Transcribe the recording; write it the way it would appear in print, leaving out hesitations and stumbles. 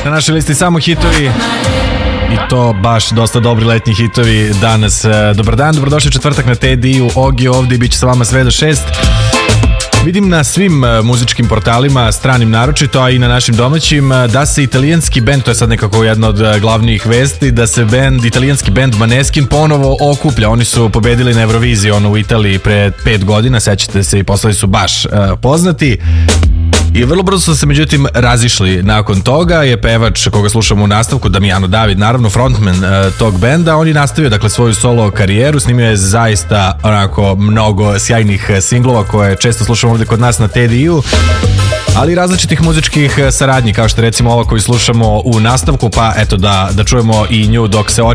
Na našoj listi samo hitovi i to baš dosta dobri letnji hitovi danas. Dobar dan, dobrodošli četvrtak na TDI-u. Ogi ovdje i bit će sa vama sve do 6. Vidim na svim muzičkim portalima, stranim naročito, a i na našim domaćim, da se italijanski bend, to je sad nekako jedna od glavnih vesti, da se italijanski bend Maneskin ponovo okuplja. Oni su pobedili na Euroviziji u Italiji pre 5 godina, sećate se, i postali su baš poznati. I vrlo brzo su se međutim razišli. Nakon toga je pevač koga slušamo u nastavku, Damiano David, naravno frontman tog benda, on je nastavio dakle svoju solo karijeru, snimio je zaista onako mnogo sjajnih singlova koje često slušamo ovdje kod nas na TDI-u, ali različitih muzičkih saradnji, kao što recimo ova koju slušamo u nastavku, pa eto da čujemo i nju dok se